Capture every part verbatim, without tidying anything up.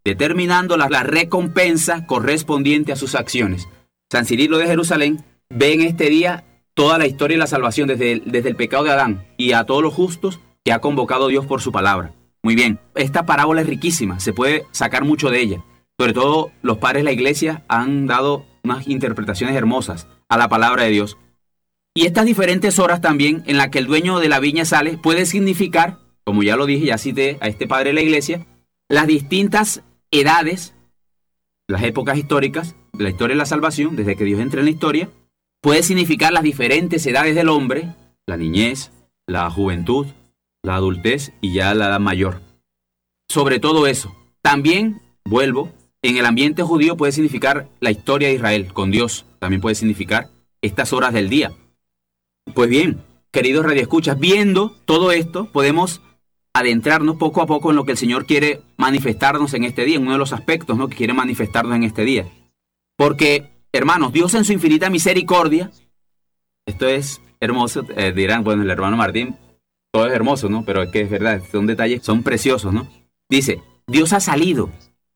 determinando la, la recompensa correspondiente a sus acciones. San Cirilo de Jerusalén ve en este día toda la historia y la salvación desde el, desde el pecado de Adán y a todos los justos que ha convocado Dios por su palabra. Muy bien, esta parábola es riquísima, se puede sacar mucho de ella. Sobre todo los padres de la iglesia han dado unas interpretaciones hermosas a la palabra de Dios. Y estas diferentes horas también en las que el dueño de la viña sale puede significar, como ya lo dije, ya cité a este padre de la iglesia, las distintas edades, las épocas históricas de la historia de la salvación, desde que Dios entra en la historia, puede significar las diferentes edades del hombre, la niñez, la juventud, la adultez y ya la edad mayor. Sobre todo eso, también, vuelvo, en el ambiente judío puede significar la historia de Israel con Dios, también puede significar estas horas del día. Pues bien, queridos radioescuchas, viendo todo esto, podemos adentrarnos poco a poco en lo que el Señor quiere manifestarnos en este día, en uno de los aspectos, ¿no?, que quiere manifestarnos en este día. Porque, hermanos, Dios en su infinita misericordia, esto es hermoso, eh, dirán, bueno, el hermano Martín, todo es hermoso, ¿no? Pero es que es verdad, son detalles, son preciosos, ¿no? Dice, Dios ha salido,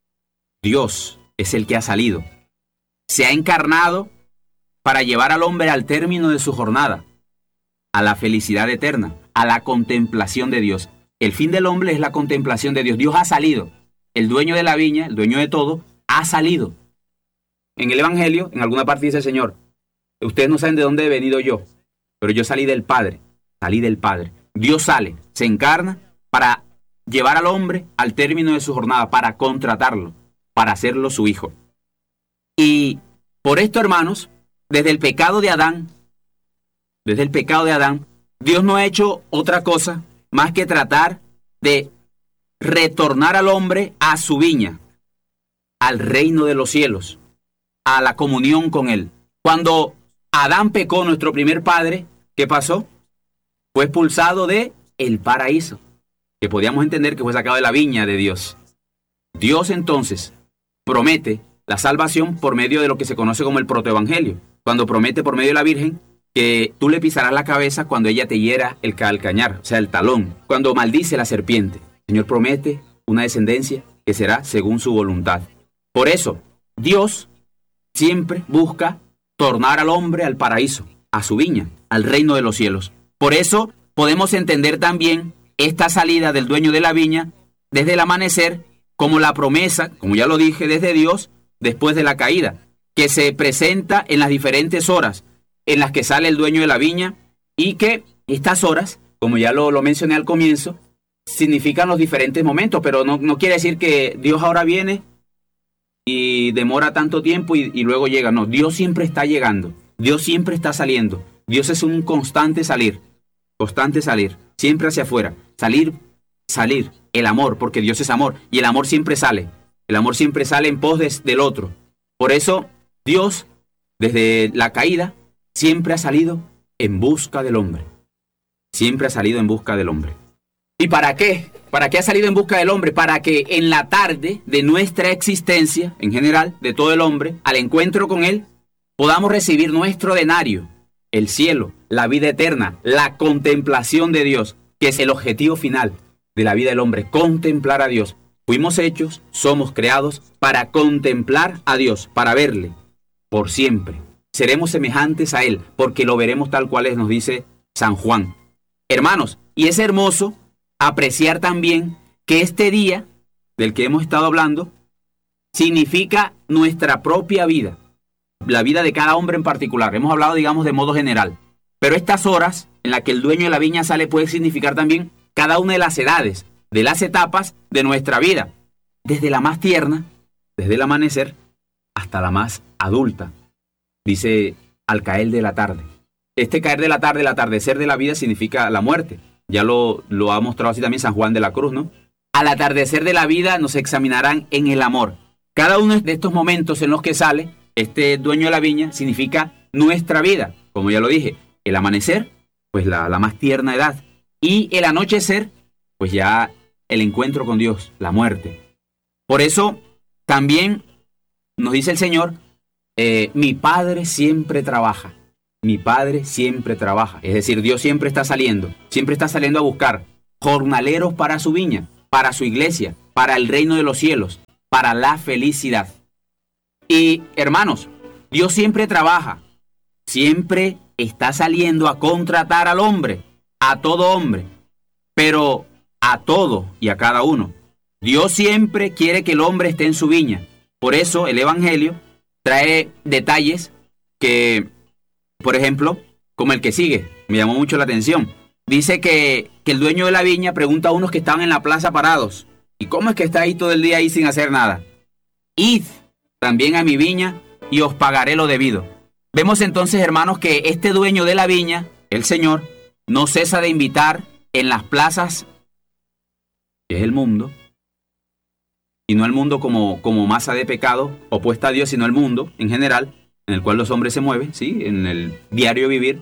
Dios es el que ha salido, se ha encarnado para llevar al hombre al término de su jornada, a la felicidad eterna, a la contemplación de Dios. El fin del hombre es la contemplación de Dios. Dios ha salido. El dueño de la viña, el dueño de todo, ha salido. En el Evangelio, en alguna parte dice el Señor, ustedes no saben de dónde he venido yo, pero yo salí del Padre, salí del Padre. Dios sale, se encarna para llevar al hombre al término de su jornada, para contratarlo, para hacerlo su hijo. Y por esto, hermanos, desde el pecado de Adán, desde el pecado de Adán, Dios no ha hecho otra cosa más que tratar de retornar al hombre a su viña, al reino de los cielos, a la comunión con Él. Cuando Adán pecó, nuestro primer padre, ¿qué pasó? Fue expulsado de el paraíso, que podíamos entender que fue sacado de la viña de Dios. Dios entonces promete la salvación por medio de lo que se conoce como el protoevangelio, cuando promete por medio de la Virgen que tú le pisarás la cabeza cuando ella te hiera el calcañar, o sea, el talón, cuando maldice la serpiente. El Señor promete una descendencia que será según su voluntad. Por eso, Dios siempre busca tornar al hombre al paraíso, a su viña, al reino de los cielos. Por eso podemos entender también esta salida del dueño de la viña desde el amanecer como la promesa, como ya lo dije, desde Dios después de la caída, que se presenta en las diferentes horas en las que sale el dueño de la viña, y que estas horas, como ya lo, lo mencioné al comienzo, significan los diferentes momentos, pero no, no quiere decir que Dios ahora viene y demora tanto tiempo y, y luego llega. No, Dios siempre está llegando, Dios siempre está saliendo. Dios es un constante salir, constante salir, siempre hacia afuera, salir, salir, el amor, porque Dios es amor, y el amor siempre sale, el amor siempre sale en pos de, del otro. Por eso, Dios, desde la caída, siempre ha salido en busca del hombre. Siempre ha salido en busca del hombre. ¿Y para qué? ¿Para qué ha salido en busca del hombre? Para que en la tarde de nuestra existencia, en general, de todo el hombre, al encuentro con Él, podamos recibir nuestro denario, el cielo, la vida eterna, la contemplación de Dios, que es el objetivo final de la vida del hombre, contemplar a Dios. Fuimos hechos, somos creados para contemplar a Dios, para verle por siempre. Seremos semejantes a Él, porque lo veremos tal cual es, nos dice San Juan. Hermanos, y es hermoso apreciar también que este día del que hemos estado hablando significa nuestra propia vida, la vida de cada hombre en particular. Hemos hablado, digamos, de modo general. Pero estas horas en las que el dueño de la viña sale puede significar también cada una de las edades, de las etapas de nuestra vida, desde la más tierna, desde el amanecer, hasta la más adulta. Dice, al caer de la tarde. Este caer de la tarde, el atardecer de la vida, significa la muerte. Ya lo, lo ha mostrado así también San Juan de la Cruz, ¿no? Al atardecer de la vida nos examinarán en el amor. Cada uno de estos momentos en los que sale este dueño de la viña significa nuestra vida. Como ya lo dije, el amanecer, pues la, la más tierna edad. Y el anochecer, pues ya el encuentro con Dios, la muerte. Por eso también nos dice el Señor, eh, mi Padre siempre trabaja. Mi Padre siempre trabaja. Es decir, Dios siempre está saliendo. Siempre está saliendo a buscar jornaleros para su viña, para su iglesia, para el reino de los cielos. para la felicidad. Y hermanos, Dios siempre trabaja, siempre está saliendo a contratar al hombre, a todo hombre, pero a todo y a cada uno. Dios siempre quiere que el hombre esté en su viña. Por eso el Evangelio trae detalles que, por ejemplo, como el que sigue, me llamó mucho la atención. Dice que, que el dueño de la viña pregunta a unos que estaban en la plaza parados: ¿y cómo es que está ahí todo el día ahí sin hacer nada? Id también a mi viña y os pagaré lo debido. Vemos entonces, hermanos, que este dueño de la viña, el Señor, no cesa de invitar en las plazas, que es el mundo, y no el mundo como, como masa de pecado opuesta a Dios, sino el mundo en general, en el cual los hombres se mueven, ¿sí? En el diario vivir,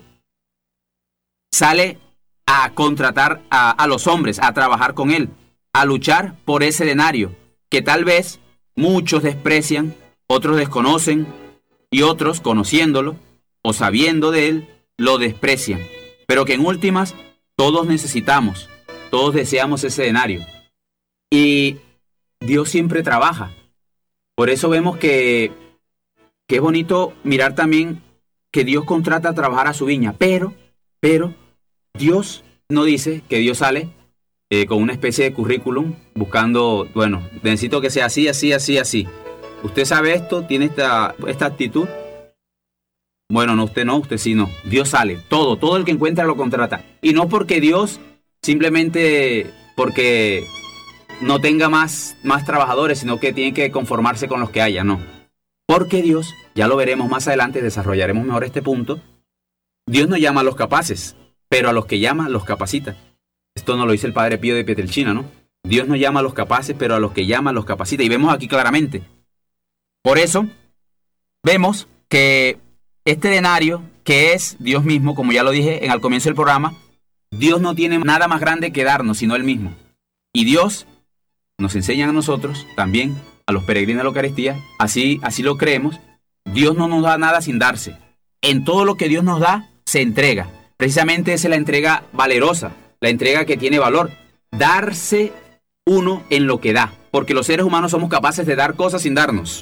sale a contratar a, a los hombres, a trabajar con él, a luchar por ese denario, que tal vez muchos desprecian, otros desconocen, y otros, conociéndolo o sabiendo de él, lo desprecian. Pero que en últimas, todos necesitamos, todos deseamos ese denario. Y Dios siempre trabaja. Por eso vemos que, que es bonito mirar también que Dios contrata a trabajar a su viña, pero, pero, Dios no dice que Dios sale eh, con una especie de currículum buscando, bueno, necesito que sea así, así, así, así. ¿Usted sabe esto? ¿Tiene esta, esta actitud? Bueno, no, usted no, usted sí no. Dios sale, todo, todo el que encuentra lo contrata. Y no porque Dios, simplemente porque no tenga más, más trabajadores, sino que tiene que conformarse con los que haya, no. Porque Dios, ya lo veremos más adelante, desarrollaremos mejor este punto, Dios no llama a los capaces, pero a los que llama los capacita. Esto nos lo dice el Padre Pío de Pietrelcina, ¿no? Dios no llama a los capaces, pero a los que llama los capacita. Y vemos aquí claramente. Por eso, vemos que este denario, que es Dios mismo, como ya lo dije en al comienzo del programa, Dios no tiene nada más grande que darnos, sino Él mismo. Y Dios nos enseña a nosotros, también a los peregrinos de la Eucaristía, así, así lo creemos, Dios no nos da nada sin darse. En todo lo que Dios nos da, se entrega. Precisamente esa es la entrega valerosa, la entrega que tiene valor. Darse uno en lo que da, porque los seres humanos somos capaces de dar cosas sin darnos.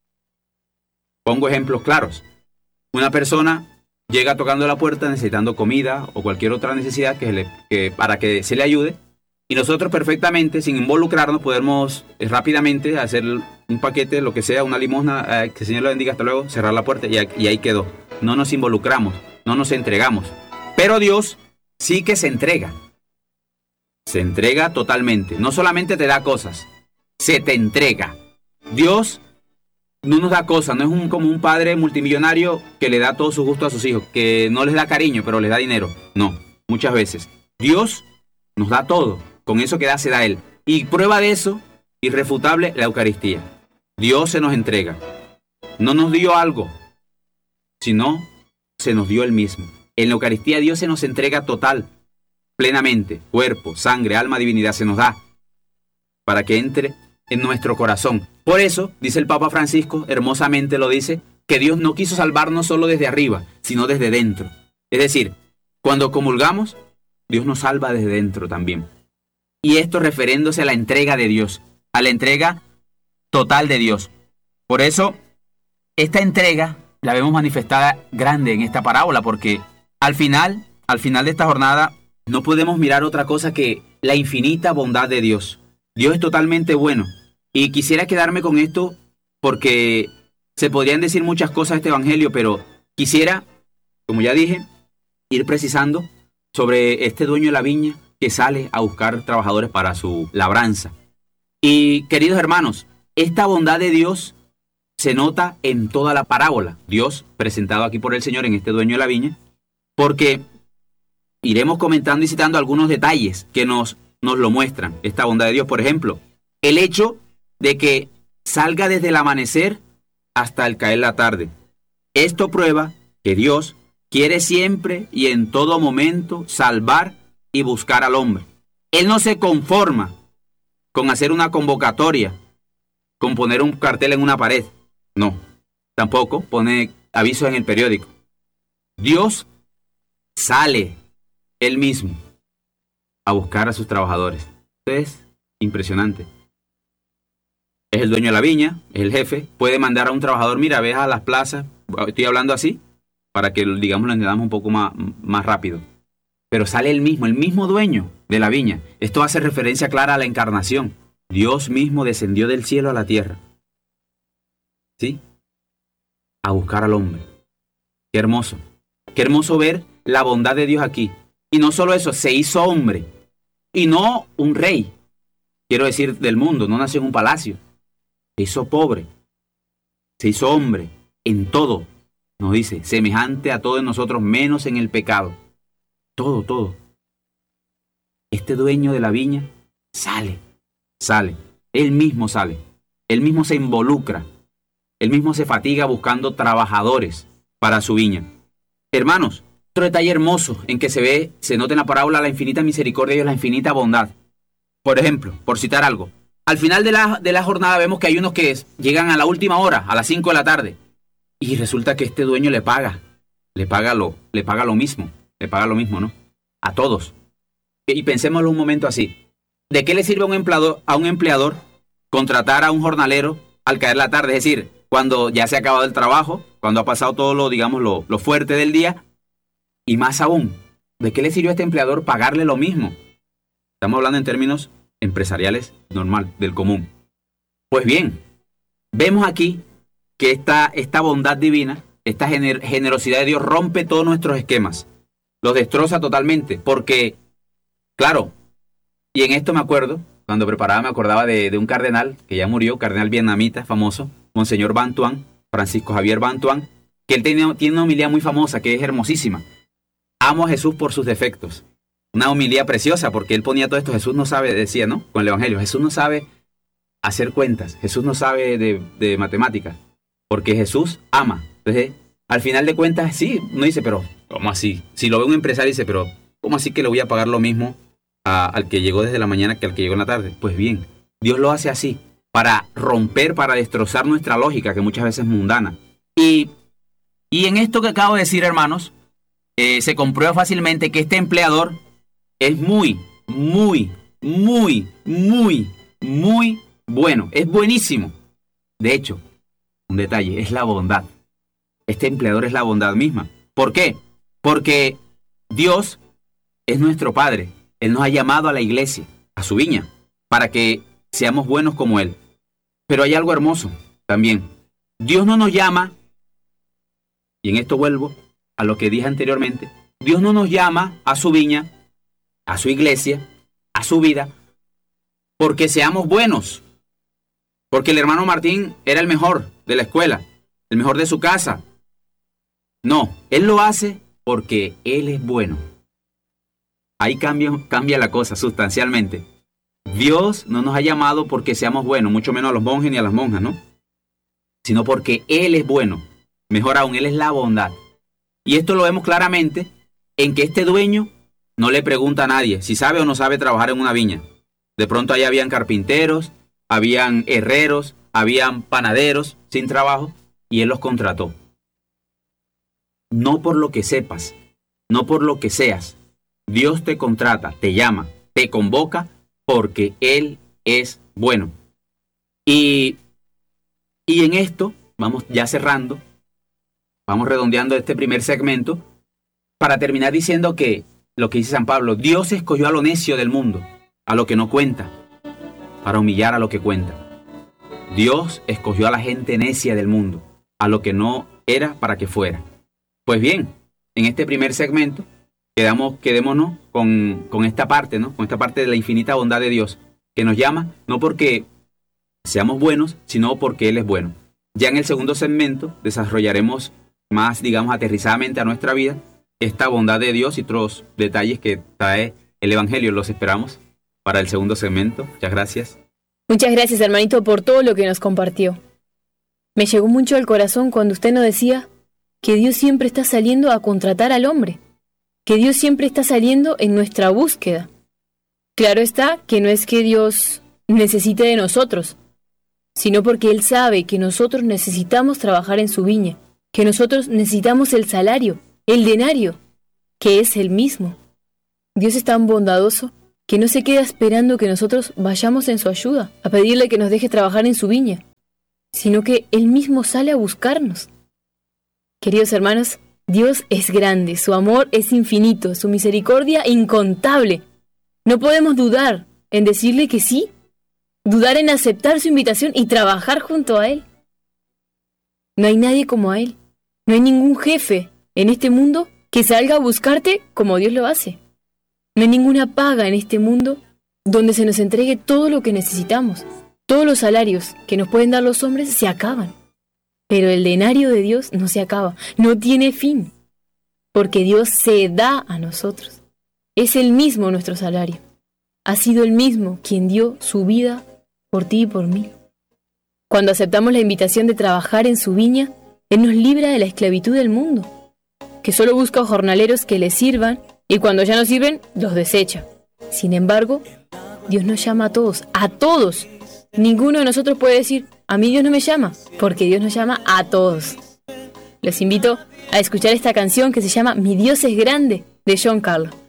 Pongo ejemplos claros. Una persona llega tocando la puerta necesitando comida o cualquier otra necesidad que, le, que para que se le ayude, y nosotros perfectamente, sin involucrarnos, podemos eh, rápidamente hacer un paquete, lo que sea, una limosna, eh, que el Señor lo bendiga, hasta luego, cerrar la puerta y, y ahí quedó. No nos involucramos, no nos entregamos. Pero Dios sí que se entrega. Se entrega totalmente. No solamente te da cosas, se te entrega. Dios no nos da cosas, no es un, como un padre multimillonario que le da todo su gusto a sus hijos, que no les da cariño, pero les da dinero. No, muchas veces. Dios nos da todo, con eso que da se da Él. Y prueba de eso, irrefutable, la Eucaristía. Dios se nos entrega. No nos dio algo, sino se nos dio Él mismo. En la Eucaristía Dios se nos entrega total, plenamente, cuerpo, sangre, alma, divinidad, se nos da para que entre en nuestro corazón. Por eso, dice el Papa Francisco, hermosamente lo dice, que Dios no quiso salvarnos solo desde arriba, sino desde dentro. Es decir, cuando comulgamos, Dios nos salva desde dentro también. Y esto refiriéndose a la entrega de Dios, a la entrega total de Dios. Por eso, esta entrega la vemos manifestada grande en esta parábola, porque al final, al final de esta jornada, no podemos mirar otra cosa que la infinita bondad de Dios. Dios es totalmente bueno. Y quisiera quedarme con esto porque se podrían decir muchas cosas de este evangelio, pero quisiera, como ya dije, ir precisando sobre este dueño de la viña que sale a buscar trabajadores para su labranza. Y queridos hermanos, esta bondad de Dios se nota en toda la parábola. Dios presentado aquí por el Señor en este dueño de la viña, porque iremos comentando y citando algunos detalles que nos, nos lo muestran, esta bondad de Dios. Por ejemplo, el hecho de que salga desde el amanecer hasta el caer la tarde. Esto prueba que Dios quiere siempre y en todo momento salvar y buscar al hombre. Él no se conforma con hacer una convocatoria, con poner un cartel en una pared. No, tampoco pone avisos en el periódico. Dios sale Él mismo a buscar a sus trabajadores. Esto es impresionante. es el dueño de la viña, es el jefe, puede mandar a un trabajador, mira, ve a las plazas, estoy hablando así, para que, digamos, lo entendamos un poco más, más rápido. Pero sale el mismo, el mismo dueño de la viña. Esto hace referencia clara a la encarnación. Dios mismo descendió del cielo a la tierra. ¿Sí? A buscar al hombre. Qué hermoso. Qué hermoso ver la bondad de Dios aquí. Y no solo eso, se hizo hombre. Y no un rey. Quiero decir, del mundo, no nació en un palacio. Se hizo pobre. Se hizo hombre en todo. Nos dice, semejante a todos nosotros, menos en el pecado. Todo, todo. Este dueño de la viña sale, sale. Él mismo sale. Él mismo se involucra. Él mismo se fatiga buscando trabajadores para su viña. Hermanos, otro detalle hermoso en que se ve, se nota en la parábola la infinita misericordia de Dios, la infinita bondad. Por ejemplo, por citar algo, al final de la, de la jornada vemos que hay unos que llegan a la última hora, a las cinco de la tarde, y resulta que este dueño le paga, le paga lo, le paga lo mismo, le paga lo mismo, ¿no? A todos. Y pensémoslo un momento así. ¿De qué le sirve a un empleador, a un empleador contratar a un jornalero al caer la tarde? Es decir, cuando ya se ha acabado el trabajo, cuando ha pasado todo lo, digamos, lo, lo fuerte del día, y más aún, ¿de qué le sirve a este empleador pagarle lo mismo? Estamos hablando en términos empresariales normal, del común. Pues bien, vemos aquí que esta, esta bondad divina, esta gener, generosidad de Dios rompe todos nuestros esquemas, los destroza totalmente, porque, claro, y en esto me acuerdo, cuando preparaba me acordaba de, de un cardenal que ya murió, cardenal vietnamita famoso, Monseñor Van Tuan, Francisco Javier Van Tuan, que él tiene, tiene una homilía muy famosa, que es hermosísima. Amo a Jesús por sus defectos. Una homilía preciosa, porque él ponía todo esto. Jesús no sabe, decía, ¿no? Con el Evangelio, Jesús no sabe hacer cuentas. Jesús no sabe de, de matemáticas, porque Jesús ama. Entonces, al final de cuentas, sí, uno dice, pero ¿cómo así? Si lo ve un empresario, dice, pero ¿cómo así que le voy a pagar lo mismo a, al que llegó desde la mañana que al que llegó en la tarde? Pues bien, Dios lo hace así, para romper, para destrozar nuestra lógica, que muchas veces es mundana. Y, y en esto que acabo de decir, hermanos, eh, se comprueba fácilmente que este empleador es muy, muy, muy, muy, muy bueno. Es buenísimo. De hecho, un detalle, es la bondad. Este empleador es la bondad misma. ¿Por qué? Porque Dios es nuestro Padre. Él nos ha llamado a la iglesia, a su viña, para que seamos buenos como Él. Pero hay algo hermoso también. Dios no nos llama, y en esto vuelvo a lo que dije anteriormente, Dios no nos llama a su viña, a su iglesia, a su vida, porque seamos buenos. Porque el hermano Martín era el mejor de la escuela, el mejor de su casa. No, Él lo hace porque Él es bueno. Ahí cambia, cambia la cosa sustancialmente. Dios no nos ha llamado porque seamos buenos, mucho menos a los monjes ni a las monjas, ¿no? Sino porque Él es bueno. Mejor aún, Él es la bondad. Y esto lo vemos claramente en que este dueño no le pregunta a nadie si sabe o no sabe trabajar en una viña. De pronto ahí habían carpinteros, habían herreros, habían panaderos sin trabajo, y Él los contrató. No por lo que sepas, no por lo que seas. Dios te contrata, te llama, te convoca, porque Él es bueno. Y, y en esto, vamos ya cerrando, vamos redondeando este primer segmento, para terminar diciendo que, lo que dice San Pablo, Dios escogió a lo necio del mundo, a lo que no cuenta, para humillar a lo que cuenta. Dios escogió a la gente necia del mundo, a lo que no era para que fuera. Pues bien, en este primer segmento, quedamos, quedémonos con, con esta parte, ¿no? Con esta parte de la infinita bondad de Dios, que nos llama, no porque seamos buenos, sino porque Él es bueno. Ya en el segundo segmento desarrollaremos más, digamos, aterrizadamente a nuestra vida, esta bondad de Dios y otros detalles que trae el Evangelio. Los esperamos para el segundo segmento. Muchas gracias. Muchas gracias, hermanito, por todo lo que nos compartió. Me llegó mucho al corazón cuando usted nos decía que Dios siempre está saliendo a contratar al hombre, que Dios siempre está saliendo en nuestra búsqueda. Claro está que no es que Dios necesite de nosotros, sino porque Él sabe que nosotros necesitamos trabajar en su viña, que nosotros necesitamos el salario, el denario, que es el mismo. Dios es tan bondadoso que no se queda esperando que nosotros vayamos en su ayuda, a pedirle que nos deje trabajar en su viña, sino que Él mismo sale a buscarnos. Queridos hermanos, Dios es grande, su amor es infinito, su misericordia incontable. No podemos dudar en decirle que sí, dudar en aceptar su invitación y trabajar junto a Él. No hay nadie como a Él. No hay ningún jefe en este mundo que salga a buscarte como Dios lo hace. No hay ninguna paga en este mundo donde se nos entregue todo lo que necesitamos. Todos los salarios que nos pueden dar los hombres se acaban. Pero el denario de Dios no se acaba, no tiene fin. Porque Dios se da a nosotros. Es Él mismo nuestro salario. Ha sido Él mismo quien dio su vida por ti y por mí. Cuando aceptamos la invitación de trabajar en su viña, Él nos libra de la esclavitud del mundo, que solo busca jornaleros que le sirvan y cuando ya no sirven, los desecha. Sin embargo, Dios nos llama a todos, a todos. Ninguno de nosotros puede decir, a mí Dios no me llama, porque Dios nos llama a todos. Los invito a escuchar esta canción que se llama Mi Dios es grande, de John Carlo.